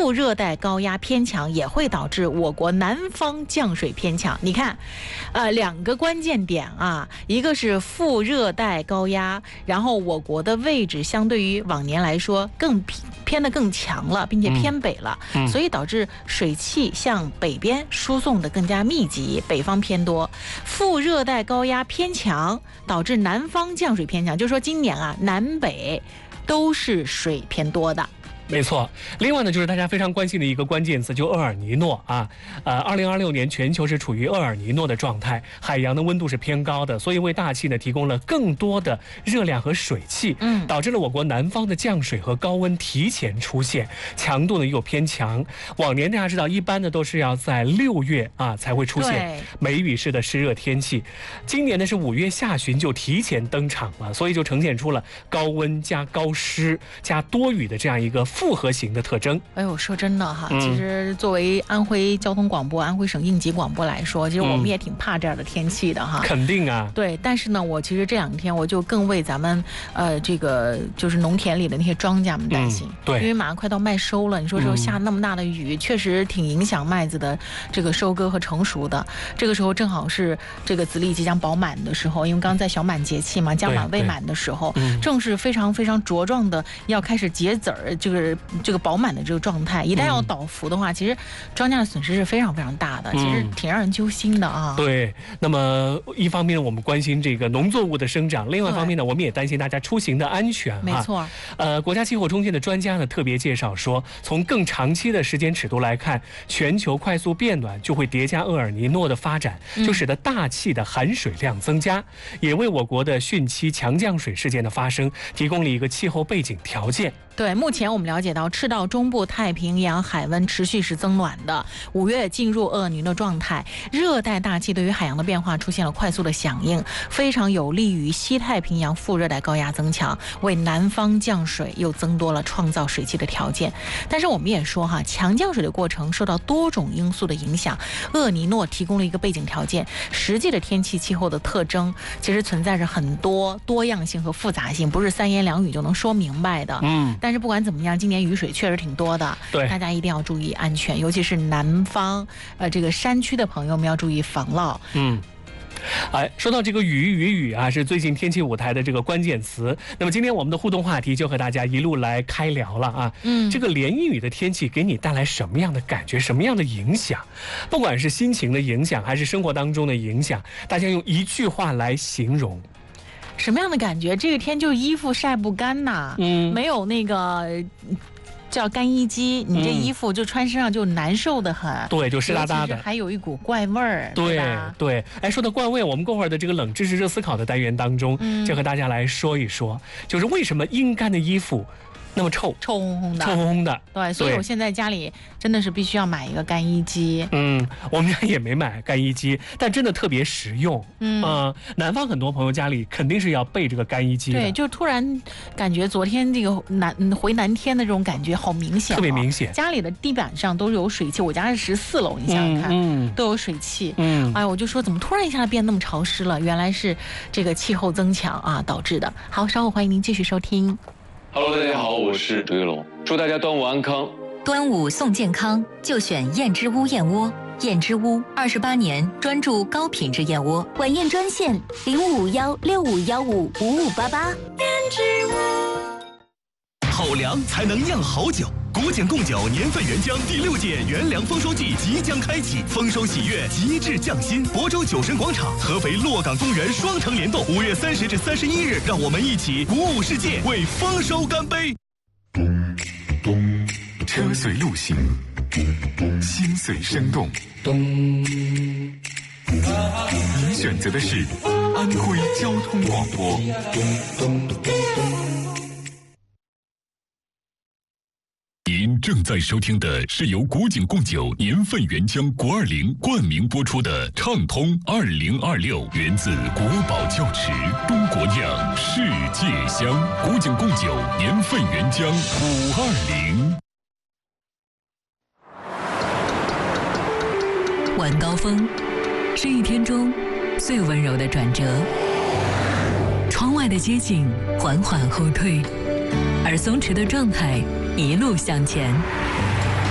副热带高压偏强也会导致我国南方降水偏强。你看，两个关键点啊，一个是副热带高压，然后我国的位置相对于往年来说更偏得更强了，并且偏北了，所以导致水汽向北边输送的更加密集，北方偏多。副热带高压偏强导致南方降水偏强，就是说今年啊，南北都是水偏多的。 没错，另外呢，就是大家非常关心的一个关键词，就厄尔尼诺啊。2026年全球是处于厄尔尼诺的状态，海洋的温度是偏高的，所以为大气呢提供了更多的热量和水汽，导致了我国南方的降水和高温提前出现，强度呢又偏强。往年大家知道，一般呢都是要在6月啊才会出现梅雨式的湿热天气，今年呢是5月下旬就提前登场了，所以就呈现出了高温加高湿加多雨的这样一个复合型的特征。 哎呦，说真的哈，其实作为安徽交通广播、安徽省应急广播来说，其实我们也挺怕这样的天气的哈。 肯定啊。 对，但是呢，我其实这2天我就更为咱们这个就是农田里的那些庄稼们担心。 对， 因为马上快到麦收了，你说这时候下那么大的雨，确实挺影响麦子的这个收割和成熟的。这个时候正好是这个籽粒即将饱满的时候，因为刚刚在小满节气嘛，将满未满的时候，正是非常非常茁壮的要开始结籽儿，这个饱满的这个状态，一旦要倒伏的话，其实庄稼的损失是非常非常大的，其实挺让人揪心的啊。 对，那么一方面我们关心这个农作物的生长，另外一方面呢，我们也担心大家出行的安全。 没错。 国家气候中心的专家呢特别介绍说，从更长期的时间尺度来看，全球快速变暖就会叠加厄尔尼诺的发展，就使得大气的含水量增加，也为我国的汛期强降水事件的发生提供了一个气候背景条件。 对，目前我们了解到，赤道中部太平洋海温持续是增暖的，5月进入厄尔尼诺状态，热带大气对于海洋的变化出现了快速的响应，非常有利于西太平洋副热带高压增强，为南方降水又增多了创造水汽的条件。但是我们也说哈，强降水的过程受到多种因素的影响，厄尔尼诺提供了一个背景条件，实际的天气气候的特征其实存在着很多多样性和复杂性，不是3言2语就能说明白的。但是不管怎么样，今年雨水确实挺多的， 对， 大家一定要注意安全，尤其是南方这个山区的朋友们要注意防涝。 说到这个雨啊，是最近天气舞台的这个关键词。那么今天我们的互动话题就和大家一路来开聊了啊。这个连阴雨的天气给你带来什么样的感觉，什么样的影响？不管是心情的影响，还是生活当中的影响，大家用一句话来形容。 什么样的感觉？这个天就是衣服晒不干呐，没有那个叫干衣机，你这衣服就穿身上就难受的很。 对，就湿哒哒的， 还有一股怪味儿。 对。说到怪味，我们过会儿的这个冷知识热思考的单元当中，就和大家来说一说，就是为什么阴干的衣服那么臭烘烘的。对，所以我现在家里真的是必须要买一个干衣机。 我们家也没买干衣机，但真的特别实用。南方很多朋友家里肯定是要备这个干衣机的。 对，就突然感觉昨天这个回南天的这种感觉好明显， 特别明显。 家里的地板上都是有水汽，我家是14楼，你想想看，都有水汽。我就说怎么突然一下变那么潮湿了？原来是这个气候增强啊导致的。好，稍后欢迎您继续收听。 Hello， 大家好，我是朱一龙，祝大家端午安康。 端午送健康，就选燕之屋燕窝。燕之屋28年专注高品质燕窝，晚宴专线055165155588。燕之屋， 好粮才能酿好酒。古井贡酒年份原浆第6届原粮丰收季即将开启，丰收喜悦，极致匠心。亳州酒神广场、合肥洛港公园双城联动，5月30至31日，让我们一起鼓舞世界，为丰收干杯。 车随路行，心随生动。您选择的是安徽交通广播。您正在收听的是由古井贡酒年份原浆520冠名播出的《畅通2026》，源自国宝窖池，中国酿，世界香。古井贡酒年份原浆520。 晚高峰是一天中最温柔的转折，窗外的街景缓缓后退，而松弛的状态一路向前。